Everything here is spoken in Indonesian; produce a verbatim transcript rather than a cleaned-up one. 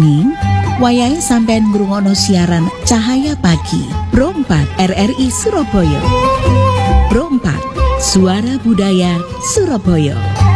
Ning, wayahe sampean ngrungokno siaran Cahaya Pagi Pro empat R R I Surabaya. Pro empat, Suara Budaya Surabaya.